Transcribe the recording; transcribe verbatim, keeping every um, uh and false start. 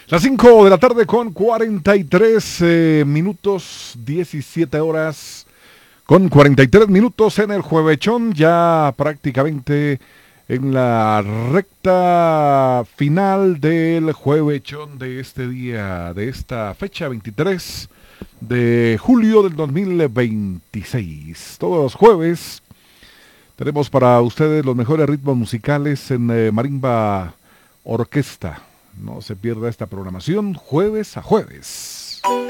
Las cinco de la tarde con cuarenta y tres eh, minutos, diecisiete horas con cuarenta y tres minutos en el Juevechón, ya prácticamente en la recta final del Juevechón de este día, de esta fecha veintitrés de julio del dos mil veintiséis. Todos los jueves tenemos para ustedes los mejores ritmos musicales en eh, Marimba Orquesta. No se pierda esta programación jueves a jueves.